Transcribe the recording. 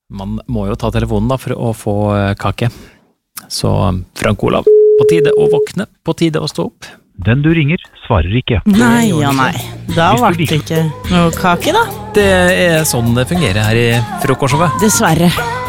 Man må jo ta telefonen da for å få kake. Så Frank Olav, på tide å våkne, på tide å stå opp. Den du ringer, svarer ikke. Nei, ja nei. Da var det ikke noe kake da. Det sånn det fungerer her i frokostshowet. Dessverre.